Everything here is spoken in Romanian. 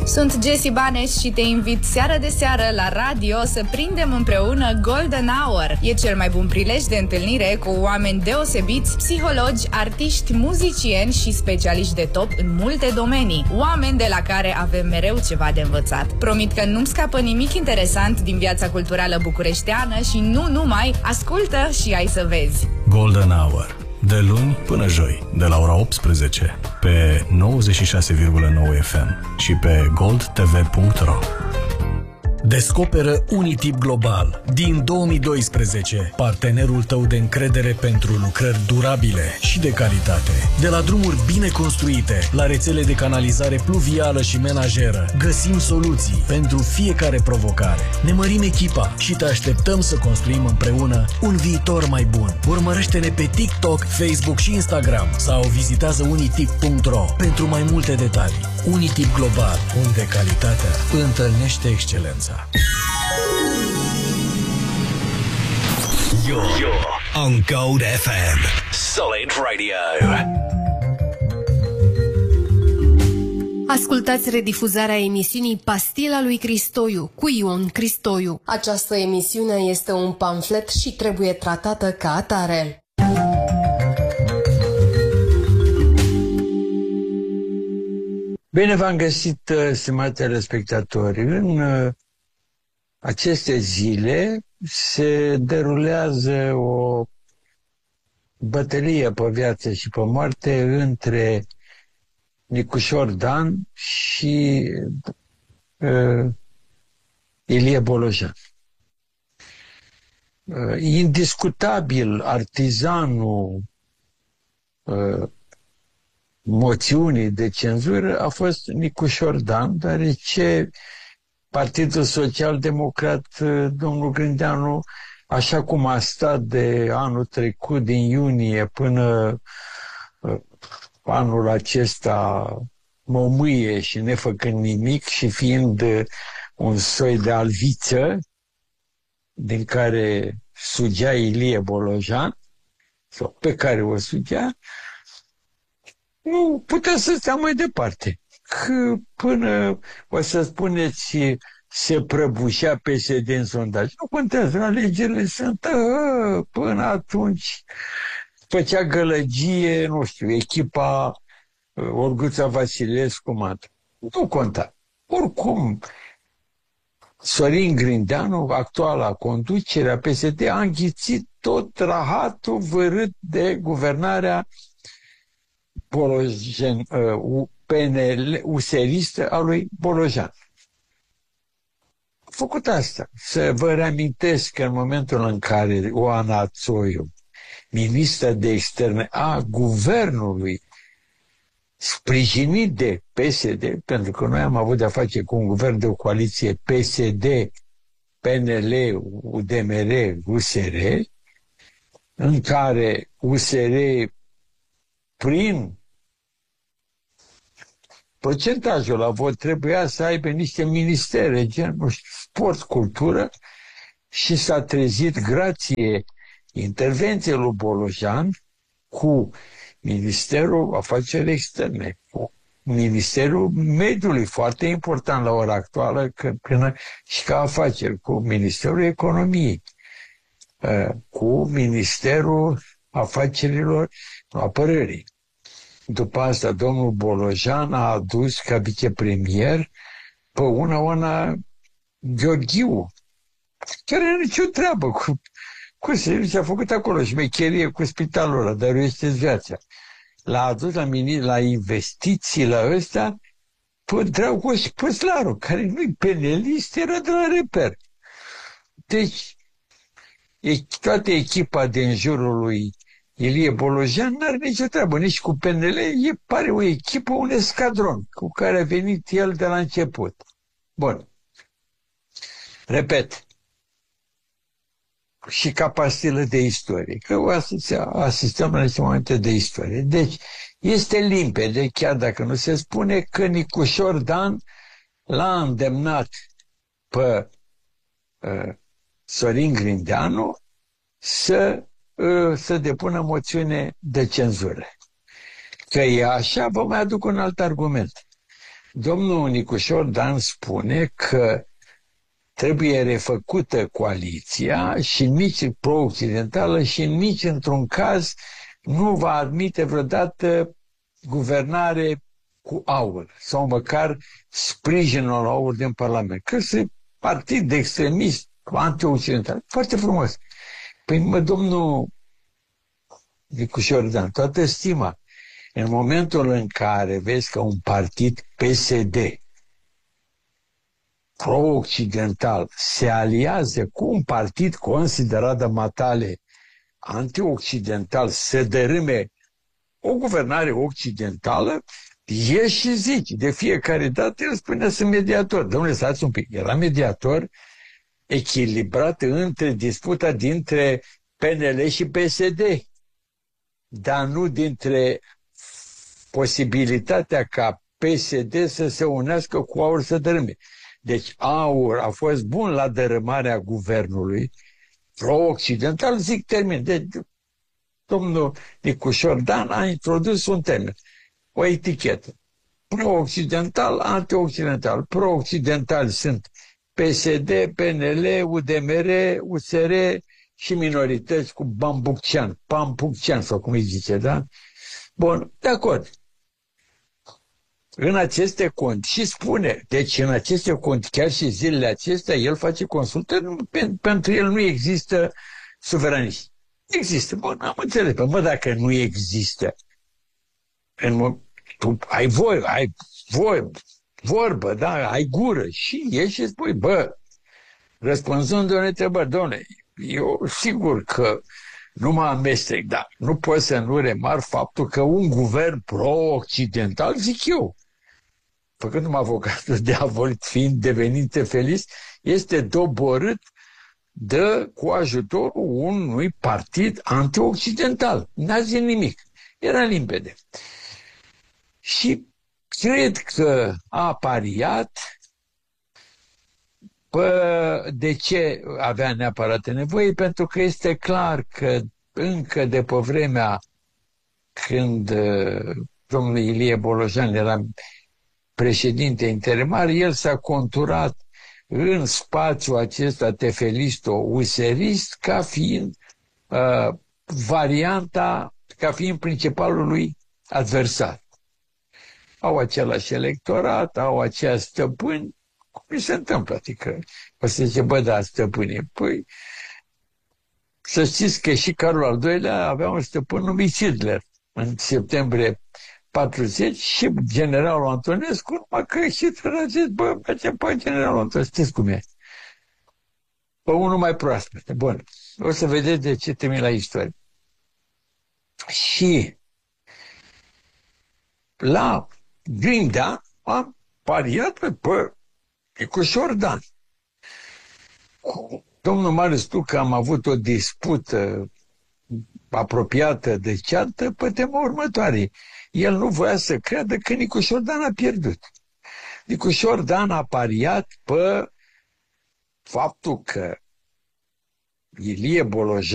Sunt Jessie Banes și te invit seară de seară la radio să prindem împreună Golden Hour. E cel mai bun prilej de întâlnire cu oameni deosebiți, psihologi, artiști, muzicieni și specialiști de top în multe domenii. Oameni de la care avem mereu ceva de învățat. Promit că nu-mi scapă nimic interesant din viața culturală bucureșteană și nu numai, ascultă și ai să vezi. Golden Hour, de luni până joi, de la ora 18, pe 96,9 FM și pe goldtv.ro. Descoperă Unitip Global. Din 2012, partenerul tău de încredere pentru lucrări durabile și de calitate. De la drumuri bine construite, la rețele de canalizare pluvială și menajeră, găsim soluții pentru fiecare provocare. Ne mărim echipa și te așteptăm să construim împreună un viitor mai bun. Urmărește-ne pe TikTok, Facebook și Instagram sau vizitează unitip.ro pentru mai multe detalii. Unitip Global, unde calitatea întâlnește excelența. You're on Gold FM. Solid Radio. Ascultați redifuzarea emisiunii Pastila lui Cristoiu cu Ion Cristoiu. Această emisiune este un pamflet și trebuie tratată ca atare. Bine v-am găsit, stimați telespectatori. În aceste zile se derulează o bătălie pe viață și pe moarte între Nicușor Dan și Ilie Bolojan. Indiscutabil artizanul moțiunii de cenzură a fost Nicușor Dan, deoarece Partidul Social-Democrat, domnul Grindeanu, așa cum a stat de anul trecut, din iunie până anul acesta, mămâie și nefăcând nimic și fiind un soi de alviță din care sugea Ilie Bolojan, sau pe care o sugea, nu putea să stea mai departe. Că până, o să spuneți, se prăbușea PSD în sondaj. Nu contează, alegerile sunt, până atunci făcea gălăgie, nu știu, echipa Olguța Vasilescu, nu conta. Oricum, Sorin Grindeanu, actuala conducere a PSD, a înghițit tot rahatul vărât de guvernarea Bolojan, PNL, useristă a lui Bolojan. A făcut asta. Să vă reamintesc că în momentul în care Oana Țoiu, ministra de externe a guvernului, sprijinit de PSD, pentru că noi am avut de-a face cu un guvern de o coaliție PSD, PNL, UDMR, USR, în care USR, prin procentajul la vot, trebuia să aibă niște ministere, gen, nu știu, sport, cultură, și s-a trezit, grație intervenției lui Bolojan, cu Ministerul Afaceri Externe, cu Ministerul Mediului, foarte important la ora actuală, până și ca afaceri, cu Ministerul Economiei, cu Ministerul Afacerilor Apărării. După asta, domnul Bolojan a adus ca vicepremier pe Oana Gheorghiu, care nu are nicio treabă cu ce a făcut acolo, șmecherie cu spitalul ăla, dăruiește viața. L-a adus la investiții la ăsta pe Dragoș Păslaru, care nu-i penelist, era de la Reper. Deci, toată echipa din jurul lui Ilie Bolojan n-are nicio treabă, nici cu PNL, pare o echipă, un escadron cu care a venit el de la început. Bun. Repet. Și ca pastilă de istorie, că asistăm la niște momente de istorie. Deci, este limpede, chiar dacă nu se spune, că Nicușor Dan l-a îndemnat pe Sorin Grindeanu să depună moțiune de cenzură. Că e așa, vă mai aduc un alt argument. domnul Nicușor Dan spune că trebuie refăcută coaliția și nici pro-occidentală și nici într-un caz nu va admite vreodată guvernare cu aur sau măcar sprijinul aur din Parlament. Că este partid de extremist anti-occidental. Foarte frumos. Păi, domnul Nicușor Dan, toată stima, în momentul în care vezi că un partid PSD pro-occidental se aliază cu un partid considerat de matale anti-occidental să dărâme o guvernare occidentală, ieși și zici. De fiecare dată el spune sunt mediator. Dom'le, stați un pic. Era mediator echilibrat între disputa dintre PNL și PSD, dar nu dintre posibilitatea ca PSD să se unească cu AUR să dărâme. Deci AUR a fost bun la dărâmarea guvernului pro-occidental, zic termen. Deci domnul Nicușor Dan a introdus un termen, o etichetă. Pro-occidental, anti-occidental. Pro-occidentali sunt PSD, PNL, UDMR, USR și minorități cu Pampuccean, sau cum îi zice, da? Bun, de acord. În aceste conti, și spune, deci în aceste conti, chiar și zilele acestea, el face consultări, pentru el nu există suveranism. Există, bun, am înțeles, dacă nu există, tu ai vorbă, da, ai gură și ieși și spui, răspunzând unei întrebări, doamne, eu sigur că nu mă amestec, dar nu pot să nu remarc faptul că un guvern pro-occidental, zic eu, făcându-mă avocatul diavolit, fiind devenind feliz, este doborât cu ajutorul unui partid anti-occidental. N-a zis nimic. Era limpede. Și cred că a pariat. De ce avea neapărat nevoie? Pentru că este clar că încă de pe vremea când domnul Ilie Bolojan era președinte interimar, el s-a conturat în spațiul acesta tefelisto-userist ca fiind varianta, ca fiind principalul lui adversar. Au același electorat, au aceiași stăpâni. Cum se întâmplă? Adică o să zice, da, stăpâne. Păi, să știți că și Carol al II-lea avea un stăpân numit Hitler în septembrie 40 și generalul Antonescu, numai că Hitler a zis, mergem pe generalul Antonescu, știți cum e. Pe unul mai proaspăt. Bun. O să vedeți de ce termin la istorie. Și la Grinda am pariat pe Nicușor Dan. Cu domnul Marius Tucă am avut o dispută apropiată de ceartă pe tema următoare. El nu voia să creadă că Nicușor Dan a pierdut. Nicușor Dan a pariat pe faptul că Ilie Bolojan